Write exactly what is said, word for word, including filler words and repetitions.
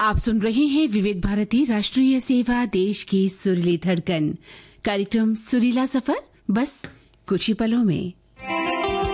आप सुन रहे हैं विविध भारती राष्ट्रीय सेवा, देश की सुरीली धड़कन। कार्यक्रम सुरीला सफर बस कुछ ही पलों में।